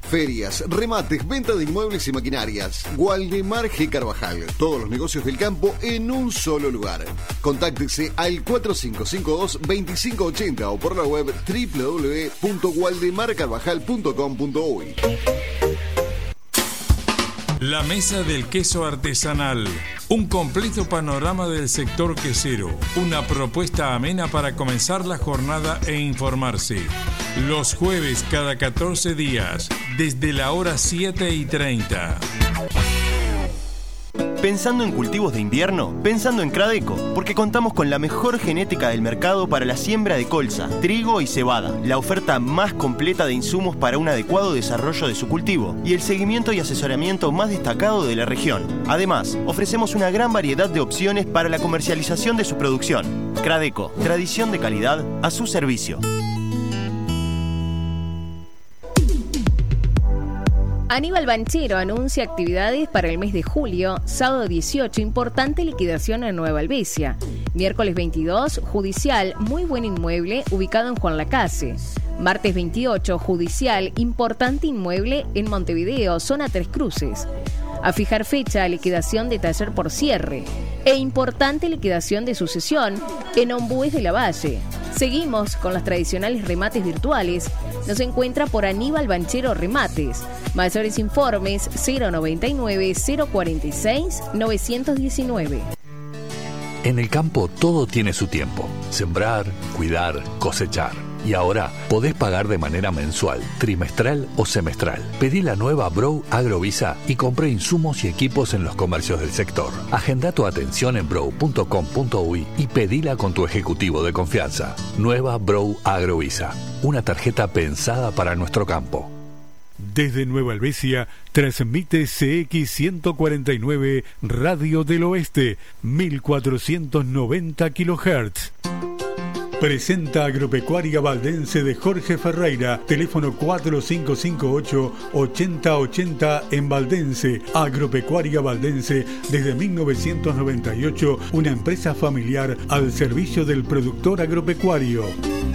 ferias, remates, venta de inmuebles y maquinarias. Waldemar G. Carvajal. Todos los negocios del campo en un solo lugar. Contáctese al 4552-2580 o por la web www.waldemarcarvajal.com.uy. La Mesa del Queso Artesanal. Un completo panorama del sector quesero. Una propuesta amena para comenzar la jornada e informarse. Los jueves cada 14 días, desde la hora 7:30. ¿Pensando en cultivos de invierno? Pensando en Cradeco, porque contamos con la mejor genética del mercado para la siembra de colza, trigo y cebada, la oferta más completa de insumos para un adecuado desarrollo de su cultivo y el seguimiento y asesoramiento más destacado de la región. Además, ofrecemos una gran variedad de opciones para la comercialización de su producción. Cradeco, tradición de calidad a su servicio. Aníbal Banchero anuncia actividades para el mes de julio. Sábado 18, importante liquidación en Nueva Albesia. Miércoles 22, judicial, muy buen inmueble ubicado en Juan Lacase. Martes 28, judicial, importante inmueble en Montevideo, zona Tres Cruces. A fijar fecha, liquidación de taller por cierre. E importante liquidación de sucesión en Ombúes de la Valle. Seguimos con los tradicionales remates virtuales. Nos encuentra por Aníbal Banchero Remates. Mayores informes 099-046-919. En el campo todo tiene su tiempo. Sembrar, cuidar, cosechar. Y ahora podés pagar de manera mensual, trimestral o semestral. Pedí la nueva Brow Agrovisa y compré insumos y equipos en los comercios del sector. Agenda tu atención en brow.com.uy y pedila con tu ejecutivo de confianza. Nueva Brow Agrovisa, una tarjeta pensada para nuestro campo. Desde Nueva Albesia transmite CX149 Radio del Oeste, 1490 kHz. Presenta Agropecuaria Valdense de Jorge Ferreira, teléfono 4558-8080 en Valdense. Agropecuaria Valdense desde 1998, una empresa familiar al servicio del productor agropecuario.